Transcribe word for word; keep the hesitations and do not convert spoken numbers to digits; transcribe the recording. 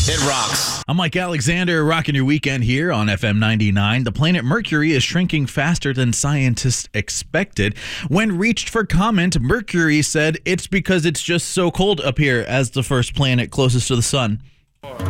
It rocks. I'm Mike Alexander, rocking your weekend here on F M ninety-nine. The planet Mercury is shrinking faster than scientists expected. When reached for comment, Mercury said it's because it's just so cold up here as the first planet closest to the sun.